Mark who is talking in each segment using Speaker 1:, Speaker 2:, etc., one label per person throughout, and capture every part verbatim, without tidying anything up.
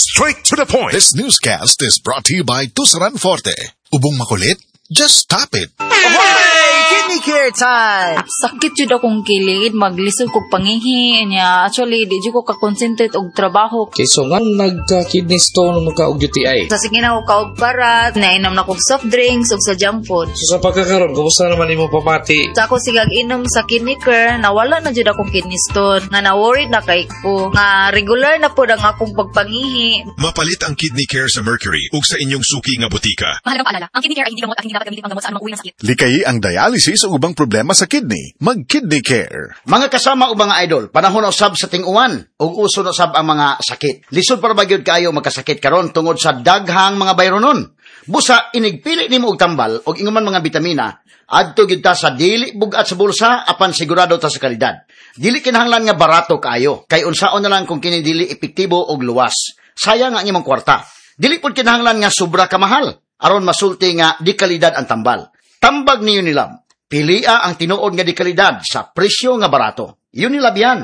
Speaker 1: straight to the point.
Speaker 2: This newscast is brought to you by Tusaran Forte. Ubong makulit? Just tap it.
Speaker 3: Ahoy! Kidney care time!
Speaker 4: Sakit jud akong kilid, maglisod kog pangihi niya. Actually, di jud ko ka-concentrate og trabaho.
Speaker 5: Kay so nga nagka-kidney stone magka og U T I.
Speaker 4: Sa sige na ko kaog parat, nainom na kog soft drinks ug sa junk food.
Speaker 5: So sa pagkakaroon, kumusta naman imo pamati?
Speaker 4: Sa ako sigag inom sa kidney care, nawala na jud akong kidney stone. Nga na-worried na kay ko. Nga regular na pod ang akong pagpangihi.
Speaker 1: Mapalit ang Kidney Care sa Mercury ug sa inyong suki nga butika.
Speaker 6: Mahalagang paalala, ang kidney care ay hindi gamot at hindi dapat gamitin panggamot sa anumang uri ng sakit.
Speaker 2: Likayi ang dialysis o ubang problema sa kidney. Mag-Kidney Care.
Speaker 3: Mga kasama o mga idol, panahon na usab sa ting-uwan ug uso na usab ang mga sakit. Lisod para bagyod kayo magkasakit karon tungod sa daghang mga bayronon. Busa inigpili nimo og tambal og inguman mga bitamina adto gyud ta sa dili bugat sa bulsa apan sigurado ta sa kalidad. Dili kinahanglan nga barato kayo kay unsaon na lang kung kini dili epektibo og luwas. Sayang ang imong kwarta. Dili pud kinahanglan nga sobra ka mahal aron masulti nga di kalidad ang tambal. Tambag ni Unilab. Pilia ang tinuod nga di kalidad sa presyo nga barato. Unilab yan.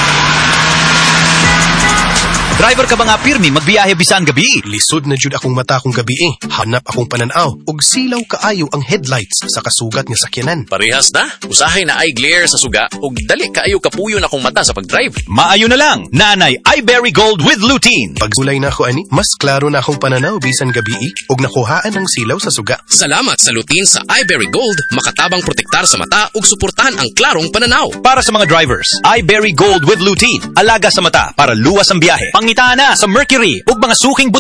Speaker 7: Driver ka ba nga pirmi magbiyahe bisan gabi?
Speaker 8: Lisod na jud akong mata kong gabi eh. Hanap akong pananaw ug silaw kaayo ang headlights sa kasugat nga sakyanan.
Speaker 9: Parehas na. Usahay na eye glare sa suga ug dali kaayo kapuyo na akong mata sa pagdrive.
Speaker 7: Maayo na lang. Nanay iBerry Gold with lutein.
Speaker 8: Pagsulay na ako ani, mas klaro na akong pananaw bisan gabi eh ug nakuhaan ang silaw sa suga.
Speaker 9: Salamat sa lutein sa iBerry Gold, makatabang protektar sa mata ug suportahan ang klarong pananaw.
Speaker 7: Para sa mga drivers, iBerry Gold with lutein. Alaga sa mata para luwas ang biyahe. Pangita na sa Mercury ug mga suking